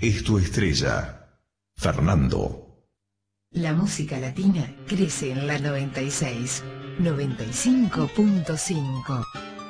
es tu estrella. Fernando. La música latina crece en la 96, 95.5.